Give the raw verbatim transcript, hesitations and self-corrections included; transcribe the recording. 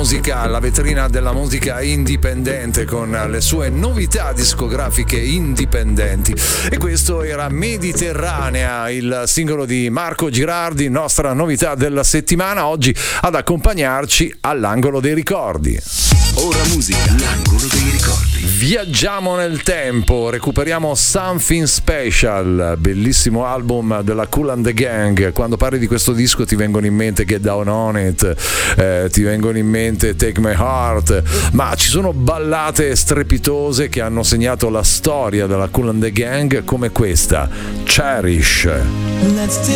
musica, la vetrina della musica indipendente con le sue novità discografiche indipendenti. E questo era Mediterranea, il singolo di Marco Girardi, nostra novità della settimana, oggi ad accompagnarci all'angolo dei ricordi. Ora musica, l'angolo dei ricordi. Viaggiamo nel tempo, recuperiamo Something Special, bellissimo album della Kool and the Gang. Quando parli di questo disco ti vengono in mente Get Down on It, eh, ti vengono in mente Take My Heart, ma ci sono ballate strepitose che hanno segnato la storia della Kool and the Gang, come questa, Cherish.